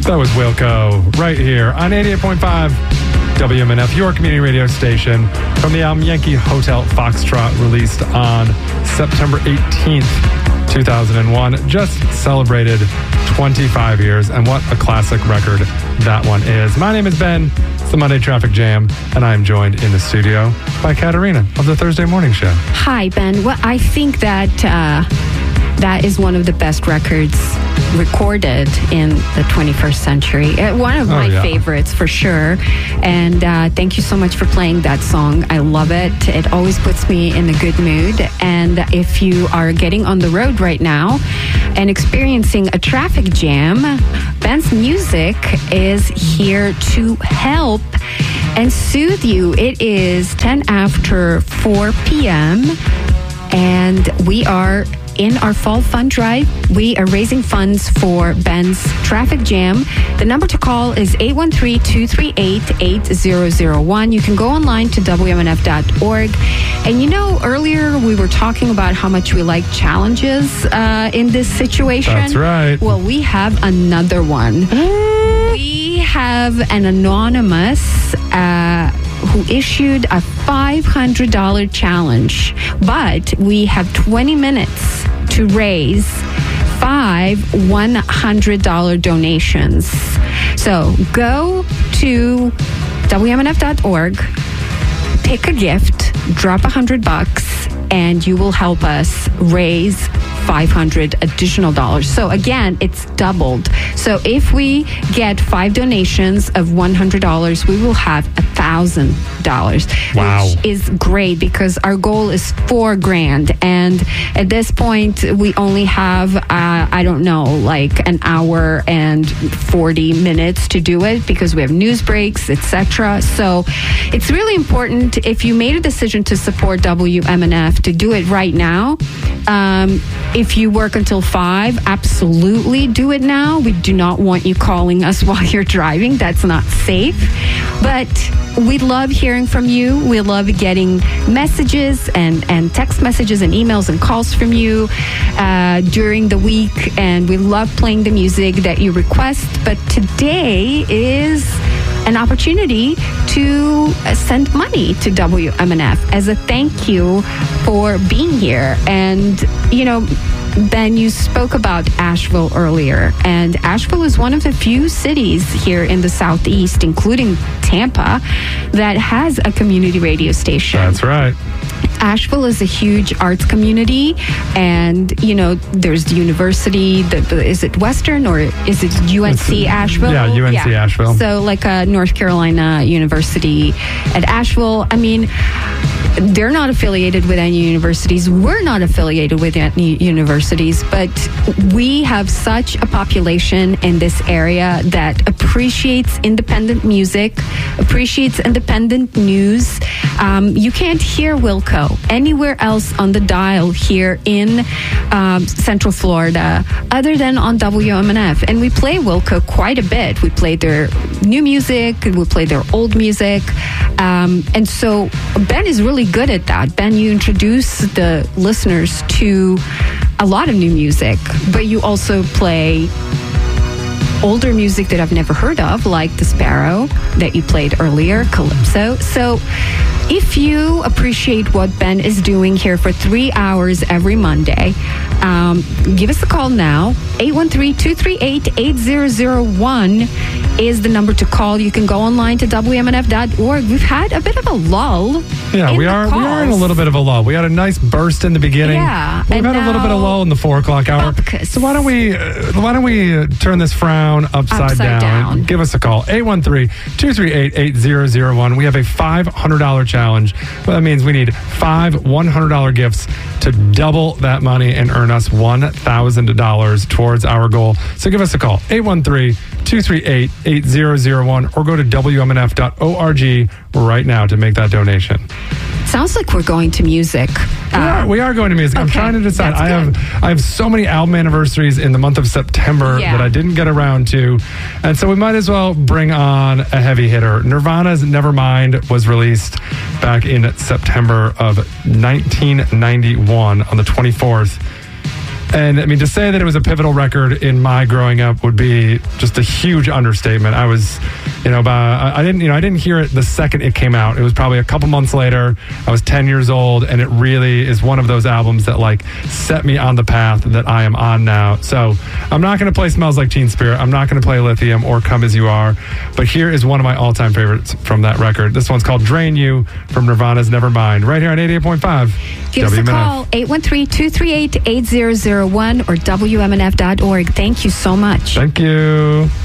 That was Wilco right here on 88.5 WMNF, your community radio station, from the album Yankee Hotel Foxtrot, released on September 18th, 2001. Just celebrated 25 years, and what a classic record that one is. My name is Ben. It's the Monday Traffic Jam, and I am joined in the studio by Katarina of the Thursday Morning Show. Hi, Ben. Well, I think that that is one of the best records recorded in the 21st century. One of my favorites, for sure. And thank you so much for playing that song. I love it. It always puts me in a good mood. And if you are getting on the road right now and experiencing a traffic jam, Ben's Music is here to help and soothe you. It is 10 after 4 p.m. and we are in our fall fund drive. We are raising funds for Ben's Traffic Jam. The number to call is 813-238-8001. You can go online to WMNF.org. And you know, earlier we were talking about how much we like challenges in this situation. That's right. Well, we have another one. We have an anonymous who issued a $500 challenge, but we have 20 minutes to raise 5 $100 donations. So go to WMNF.org, pick a gift, drop $100, and you will help us raise $500 additional dollars. So again, it's doubled. So if we get 5 donations of $100, we will have $1,000. Wow. Which is great because our goal is $4,000. And at this point, we only have, like an hour and 40 minutes to do it because we have news breaks, etc. So it's really important, if you made a decision to support WMNF, to do it right now. If you work until 5, absolutely do it now. We do not want you calling us while you're driving. That's not safe. But we love hearing from you. We love getting messages and text messages and emails and calls from you during the week. And we love playing the music that you request. But today is an opportunity to send money to WMNF as a thank you for being here. And, you know, Ben, you spoke about Asheville earlier, and Asheville is one of the few cities here in the Southeast, including Tampa, that has a community radio station. That's right. Asheville is a huge arts community, and, you know, there's the university. Is it Western or is it UNC Asheville? Yeah, UNC Asheville. So like a North Carolina University at Asheville. I mean, they're not affiliated with any universities. We're not affiliated with any universities, but we have such a population in this area that appreciates independent music, appreciates independent news. You can't hear Wilco anywhere else on the dial here in Central Florida other than on WMNF. And we play Wilco quite a bit. We play their new music, we play their old music. And so Ben is really good at that. Ben, you introduce the listeners to a lot of new music, but you also play older music that I've never heard of, like The Sparrow that you played earlier, Calypso. So if you appreciate what Ben is doing here for 3 hours every Monday, give us a call now. 813-238-8001 is the number to call. You can go online to WMNF.org. We've had a bit of a lull. Yeah, we are in a little bit of a lull. We had a nice burst in the beginning. Yeah, we've had a little bit of lull in the 4 o'clock hour. So why don't we turn this frown upside down? Give us a call. 813-238-8001. We have a $500 challenge. Well, that means we need 5 $100 gifts to double that money and earn us $1,000 towards our goal. So give us a call. 813-238-8001 or go to WMNF.org right now to make that donation. Sounds like we're going to music. We are going to music. Okay. I'm trying to decide. I have so many album anniversaries in the month of September that I didn't get around to. And so we might as well bring on a heavy hitter. Nirvana's Nevermind was released back in September of 1991 on the 24th. And I mean, to say that it was a pivotal record in my growing up would be just a huge understatement. I was, I didn't hear it the second it came out. It was probably a couple months later. I was 10 years old, and it really is one of those albums that like set me on the path that I am on now. So I'm not going to play Smells Like Teen Spirit. I'm not going to play Lithium or Come As You Are. But here is one of my all-time favorites from that record. This one's called Drain You from Nirvana's Nevermind, right here on 88.5. Give us a call, 813-238-8001 or WMNF.org. Thank you so much. Thank you.